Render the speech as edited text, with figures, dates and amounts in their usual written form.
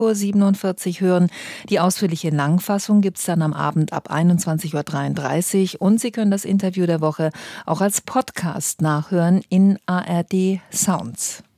47 Uhr hören. Die ausführliche Langfassung gibt es dann am Abend ab 21.33 Uhr und Sie können das Interview der Woche auch als Podcast nachhören in ARD Sounds.